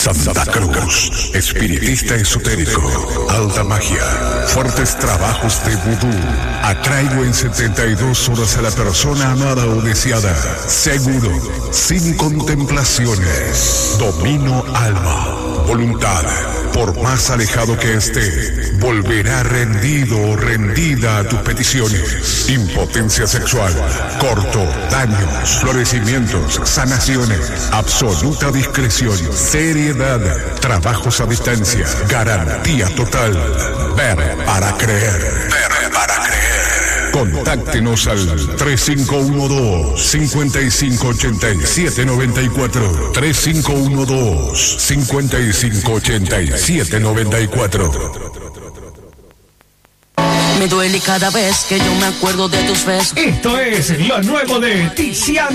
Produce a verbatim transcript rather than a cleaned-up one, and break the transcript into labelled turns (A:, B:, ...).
A: Santa Cruz, espiritista esotérico, alta magia, fuertes trabajos de vudú. Atraigo en setenta y dos horas a la persona amada o deseada. Seguro, sin contemplaciones. Domino alma, voluntad. Por más alejado que esté, volverá rendido o rendida a tus peticiones. Impotencia sexual, corto, daños, florecimientos, sanaciones, absoluta discreción, seriedad, trabajos a distancia, garantía total. Ver para creer. Ver para creer. Contáctenos al tres cinco uno dos, cinco cinco ocho siete nueve cuatro. tres cinco uno dos, cinco cinco ocho siete nueve cuatro.
B: Me duele cada vez que yo me acuerdo de tus besos.
C: Esto es lo nuevo de Tiziano